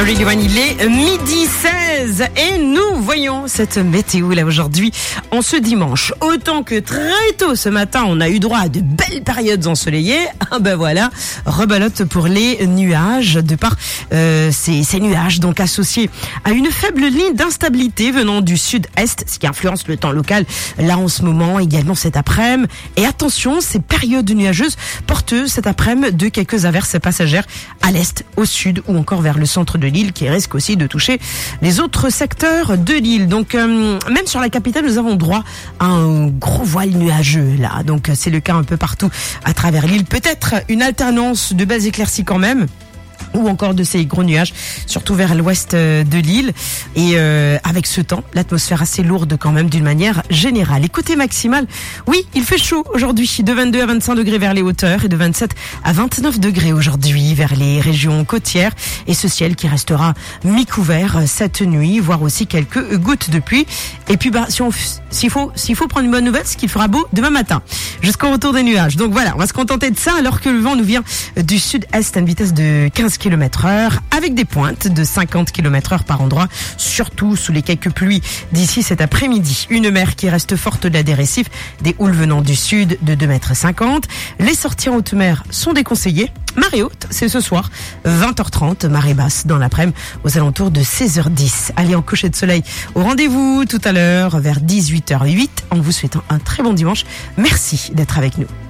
Radio One, il est 12h16 et nous voyons cette météo là aujourd'hui en ce dimanche. Autant que très tôt ce matin, on a eu droit à de belles périodes ensoleillées. Ah ben voilà, rebalote pour les nuages de par ces nuages donc associés à une faible ligne d'instabilité venant du sud-est, ce qui influence le temps local là en ce moment, également cet après-midi. Et attention, ces périodes nuageuses porteuses cet après-midi de quelques averses passagères à l'est, au sud ou encore vers le centre de l'île qui risque aussi de toucher les autres secteurs de l'île. Donc même sur la capitale, nous avons droit à un gros voile nuageux là. Donc c'est le cas un peu partout à travers l'île. Peut-être une alternance de belles éclaircies quand même, ou encore de ces gros nuages, surtout vers l'ouest de l'île. Et avec ce temps, l'atmosphère assez lourde quand même d'une manière générale. Et côté maximal, oui, il fait chaud aujourd'hui, de 22 à 25 degrés vers les hauteurs et de 27 à 29 degrés aujourd'hui vers les régions côtières. Et ce ciel qui restera mi-couvert cette nuit, voire aussi quelques gouttes de pluie. Et puis s'il faut prendre une bonne nouvelle, c'est qu'il fera beau demain matin, jusqu'au retour des nuages. Donc voilà, on va se contenter de ça alors que le vent nous vient du sud-est à une vitesse de 15 km/h avec des pointes de 50 km/h par endroit, surtout sous les quelques pluies d'ici cet après-midi. Une mer qui reste forte de la des récifs, des houles venant du sud de 2,50 m. Les sorties en haute mer sont déconseillées. Marée haute, c'est ce soir, 20h30, marée basse dans l'après-midi aux alentours de 16h10. Allez, en coucher de soleil au rendez-vous tout à l'heure vers 18h08 en vous souhaitant un très bon dimanche. Merci d'être avec nous.